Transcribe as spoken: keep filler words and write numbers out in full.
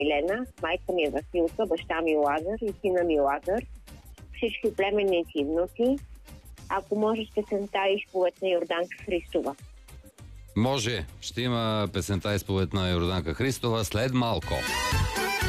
Елена, майка ми е Василка, баща ми Лазар и сина ми Лазар, всички племенници и внуци. Ако можеш песента Изповед на Йорданка Христова. Може, ще има песента Изповед на Йорданка Христова след малко.